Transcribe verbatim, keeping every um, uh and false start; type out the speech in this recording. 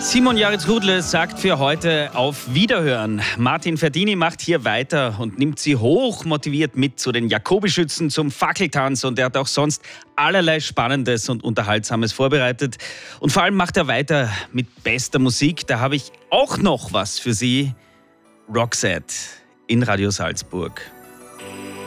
Simon Jaritz-Rudle sagt für heute auf Wiederhören. Martin Ferdini macht hier weiter und nimmt sie hoch motiviert mit zu den Jacobi-Schützen, zum Fackeltanz, und er hat auch sonst allerlei Spannendes und Unterhaltsames vorbereitet. Und vor allem macht er weiter mit bester Musik. Da habe ich auch noch was für Sie. Roxette in Radio Salzburg.